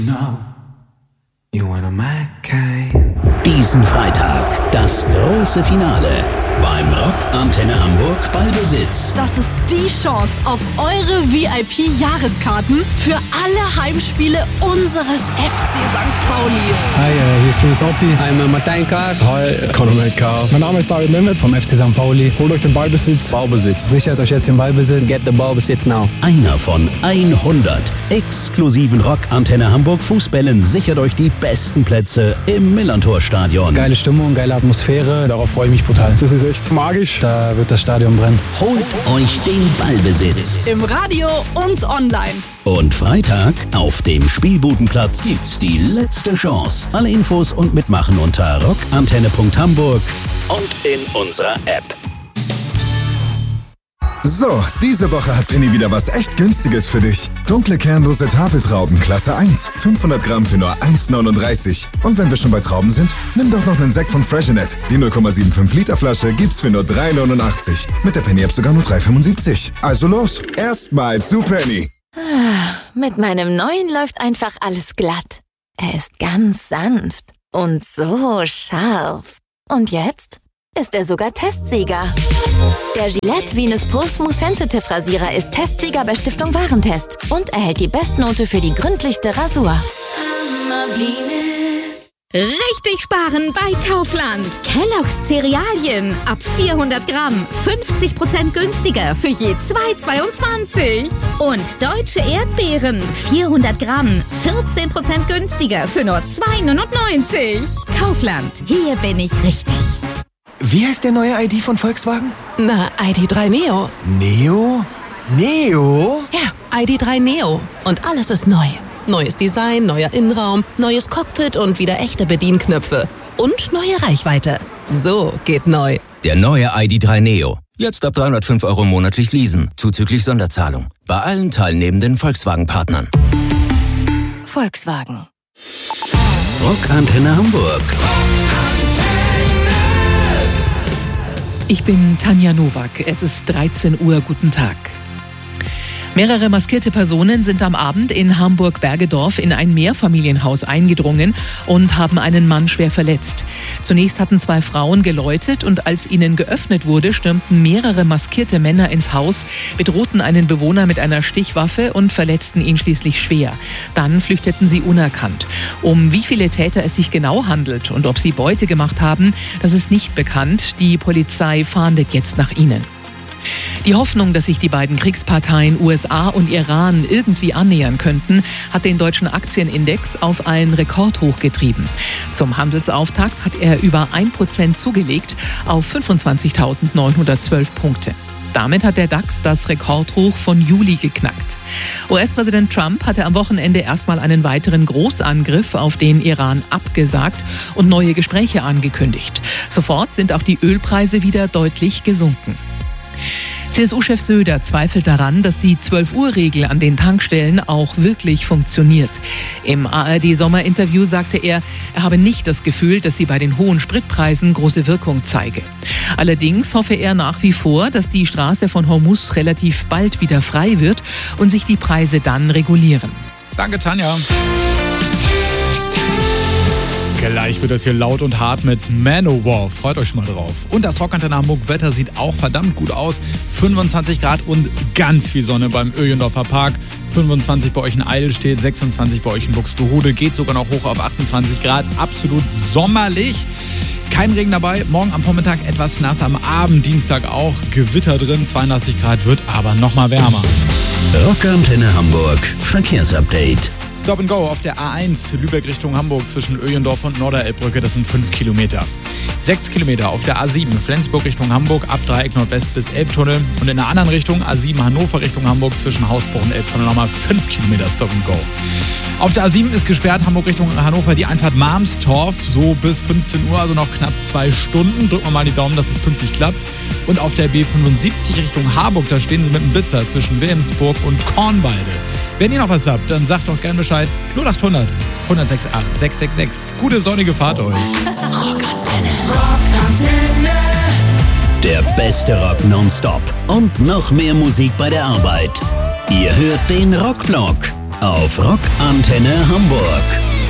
No, you want a mad kind. Diesen Freitag das große Finale beim Rock Antenne Hamburg Ballbesitz. Das ist die Chance auf eure VIP-Jahreskarten für alle Heimspiele unseres FC St. Pauli. Hi, hier ist Louis Oppi. Hi, Martin Kaas. Hi, Conor Metcalf. Mein Name ist David Nemeth vom FC St. Pauli. Holt euch den Ballbesitz. Ballbesitz. Sichert euch jetzt den Ballbesitz. Get the Ballbesitz now. Einer von 100 exklusiven Rock Antenne Hamburg Fußbällen sichert euch die besten Plätze im Millantor-Stadion. Geile Stimmung, geile Atmosphäre. Darauf freue ich mich brutal. Das ist echt magisch. Da wird das Stadion brennen. Holt euch den Ballbesitz. Im Radio und online. Und Freitag auf dem Spielbudenplatz gibt's die letzte Chance. Alle Infos und Mitmachen unter rockantenne.hamburg und in unserer App. So, diese Woche hat Penny wieder was echt Günstiges für dich. Dunkle kernlose Tafeltrauben Klasse 1. 500 Gramm für nur 1,39. Und wenn wir schon bei Trauben sind, nimm doch noch einen Sekt von Freshenet. Die 0,75 Liter Flasche gibt's für nur 3,89. Mit der Penny App sogar nur 3,75. Also los, erstmal zu Penny. Mit meinem neuen läuft einfach alles glatt. Er ist ganz sanft und so scharf. Und jetzt ist er sogar Testsieger. Der Gillette Venus Pro Smooth Sensitive Rasierer ist Testsieger bei Stiftung Warentest und erhält die Bestnote für die gründlichste Rasur. Richtig sparen bei Kaufland. Kellogg's Cerealien ab 400 Gramm 50% günstiger für je 2,22. Und Deutsche Erdbeeren 400 Gramm 14% günstiger für nur 2,99. Kaufland, hier bin ich richtig. Wie heißt der neue ID von Volkswagen? Na, ID.3 Neo. Neo? Neo? Ja, ID.3 Neo. Und alles ist neu. Neues Design, neuer Innenraum, neues Cockpit und wieder echte Bedienknöpfe. Und neue Reichweite. So geht neu. Der neue ID.3 Neo. Jetzt ab 305 € monatlich leasen, zuzüglich Sonderzahlung. Bei allen teilnehmenden Volkswagen-Partnern. Volkswagen. Rock Antenne Hamburg. Ich bin Tanja Nowak. Es ist 13 Uhr. Guten Tag. Mehrere maskierte Personen sind am Abend in Hamburg-Bergedorf in ein Mehrfamilienhaus eingedrungen und haben einen Mann schwer verletzt. Zunächst hatten 2 Frauen geläutet und als ihnen geöffnet wurde, stürmten mehrere maskierte Männer ins Haus, bedrohten einen Bewohner mit einer Stichwaffe und verletzten ihn schließlich schwer. Dann flüchteten sie unerkannt. Um wie viele Täter es sich genau handelt und ob sie Beute gemacht haben, das ist nicht bekannt. Die Polizei fahndet jetzt nach ihnen. Die Hoffnung, dass sich die beiden Kriegsparteien USA und Iran irgendwie annähern könnten, hat den deutschen Aktienindex auf ein Rekordhoch getrieben. Zum Handelsauftakt hat er über 1% zugelegt auf 25.912 Punkte. Damit hat der DAX das Rekordhoch von Juli geknackt. US-Präsident Trump hatte am Wochenende erstmal einen weiteren Großangriff auf den Iran abgesagt und neue Gespräche angekündigt. Sofort sind auch die Ölpreise wieder deutlich gesunken. CSU-Chef Söder zweifelt daran, dass die 12-Uhr-Regel an den Tankstellen auch wirklich funktioniert. Im ARD-Sommerinterview sagte er habe nicht das Gefühl, dass sie bei den hohen Spritpreisen große Wirkung zeige. Allerdings hoffe er nach wie vor, dass die Straße von Hormuz relativ bald wieder frei wird und sich die Preise dann regulieren. Danke, Tanja. Gleich wird das hier laut und hart mit Manowar. Freut euch schon mal drauf. Und das Rock Antenne Hamburg Wetter sieht auch verdammt gut aus. 25 Grad und ganz viel Sonne beim Öhlendorfer Park. 25 bei euch in Eidelstedt, 26 bei euch in Buxtehude. Geht sogar noch hoch auf 28 Grad. Absolut sommerlich. Kein Regen dabei. Morgen am Vormittag etwas nass, am Abend, Dienstag auch. Gewitter drin, 32 Grad, wird aber noch mal wärmer. Rock Antenne Hamburg. Verkehrsupdate. Stop and Go auf der A1 Lübeck Richtung Hamburg zwischen Öhlendorf und Norderelbbrücke, das sind 5 Kilometer. 6 Kilometer auf der A7 Flensburg Richtung Hamburg ab Dreieck Nordwest bis Elbtunnel und in der anderen Richtung A7 Hannover Richtung Hamburg zwischen Hausbruch und Elbtunnel nochmal 5 Kilometer Stop and Go. Auf der A7 ist gesperrt Hamburg Richtung Hannover die Einfahrt Malmstorf, so bis 15 Uhr, also noch knapp 2 Stunden. Drücken wir mal die Daumen, dass es pünktlich klappt. Und auf der B75 Richtung Harburg, da stehen sie mit dem Blitzer zwischen Wilhelmsburg und Kornwalde. Wenn ihr noch was habt, dann sagt doch gerne Bescheid. 0800 106 8 666. Gute sonnige Fahrt euch. Rockantenne. Der beste Rock nonstop und noch mehr Musik bei der Arbeit. Ihr hört den Rockblock. auf Rock Antenne Hamburg.